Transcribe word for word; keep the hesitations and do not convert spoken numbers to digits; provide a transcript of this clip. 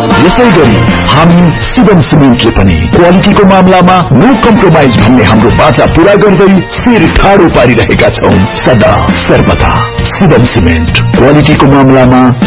यसै गरी हामी शिवम सिमेन्टले पनि क्वालिटीको मामलामा नो कम्प्रोमाइज भन्ने हाम्रो बाचा पूरा गर्दै शिर ठाडो पारिरहेका छौं। सदा सर्वदा शिवम सिमेन्ट क्वालिटीको मामलामा